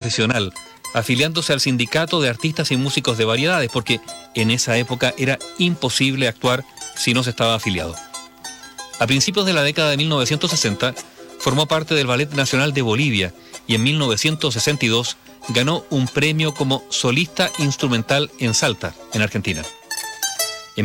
profesional, afiliándose al Sindicato de Artistas y Músicos de Variedades, porque en esa época era imposible actuar si no se estaba afiliado. A principios de la década de 1960, formó parte del Ballet Nacional de Bolivia y en 1962 ganó un premio como solista instrumental en Salta, en Argentina. En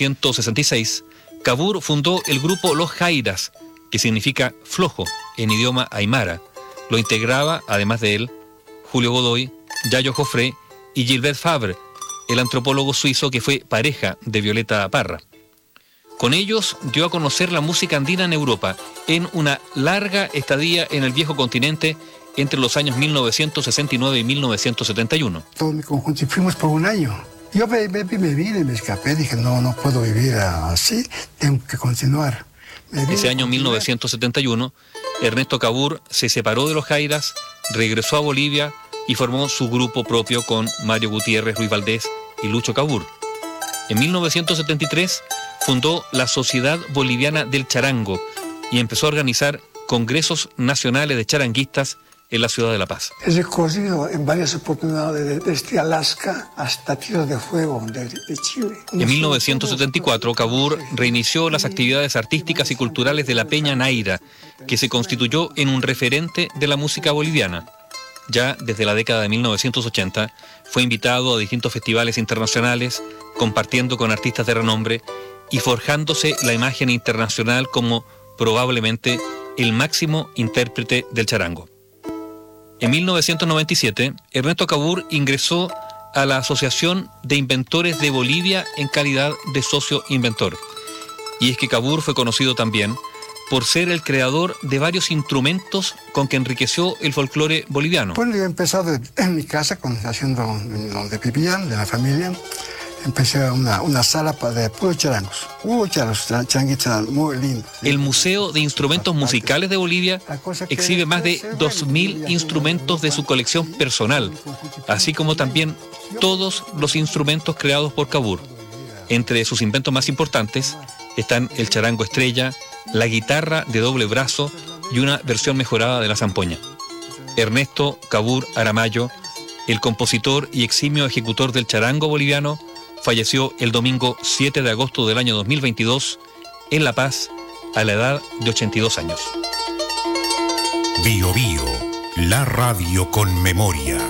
1966, Cabur fundó el grupo Los Jairas, que significa flojo en idioma aymara. Lo integraba, además de él, Julio Godoy, Yayo Joffre y Gilbert Fabre, el antropólogo suizo que fue pareja de Violeta Parra. Con ellos dio a conocer la música andina en Europa, en una larga estadía en el viejo continente entre los años 1969 y 1971. Todo mi conjunto y fuimos por un año. Yo me vine, me escapé, dije, no puedo vivir así, tengo que continuar. Ese año 1971, Ernesto Cabur se separó de los Jairas, regresó a Bolivia y formó su grupo propio con Mario Gutiérrez, Luis Valdés y Lucho Cabur. En 1973 fundó la Sociedad Boliviana del Charango y empezó a organizar congresos nacionales de charanguistas en la ciudad de La Paz. He recorrido en varias oportunidades desde Alaska hasta Tierra de Fuego de Chile. En 1974, Cabur reinició las actividades artísticas y culturales de la Peña Naira, que se constituyó en un referente de la música boliviana. Ya desde la década de 1980, fue invitado a distintos festivales internacionales, compartiendo con artistas de renombre y forjándose la imagen internacional como probablemente el máximo intérprete del charango. En 1997, Ernesto Cabur ingresó a la Asociación de Inventores de Bolivia en calidad de socio inventor. Y es que Cabur fue conocido también por ser el creador de varios instrumentos con que enriqueció el folclore boliviano. Bueno, yo he empezado en mi casa, haciendo donde vivían, de la familia. Empecé una sala de puros charangos. Charanguitas muy lindos. El Museo de Instrumentos Musicales de Bolivia exhibe más de 2.000 instrumentos de su colección personal, así como también todos los instrumentos creados por Cabur. Entre sus inventos más importantes están el charango estrella, la guitarra de doble brazo y una versión mejorada de la zampoña. Ernesto Cabur Aramayo, el compositor y eximio ejecutor del charango boliviano, falleció el domingo 7 de agosto del año 2022 en La Paz a la edad de 82 años. Bio Bio, la radio con memoria.